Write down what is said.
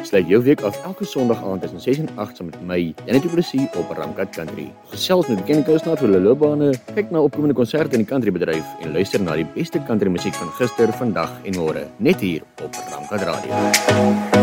Sluit jou week af elke Sondag aand tussen 6 en 8 saam met my, Jannie du Plessis op Ramkat Country. Gesels met bekende kunstenaars oor hulle loopbane, kyk na opkomende konserte in die countrybedryf en luister na die beste country musiek van gister, vandag en môre, net hier op Ramkat Radio.